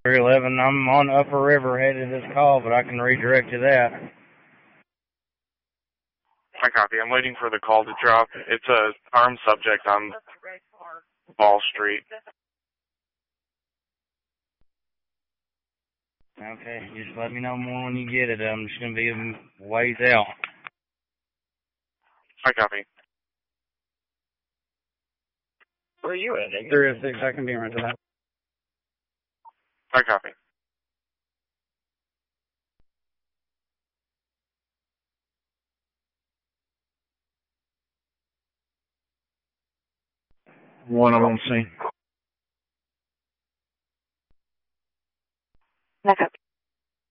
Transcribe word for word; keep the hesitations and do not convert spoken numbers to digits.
three eleven, I'm on Upper River headed to this call, but I can redirect to that. I copy. I'm waiting for the call to drop. It's a armed subject on Ball Street. Okay, just let me know more when you get it. I'm just going to be a ways out. I copy. Where are you at? three oh six, I can be right to that. I copy. One, I'm on scene. Back up.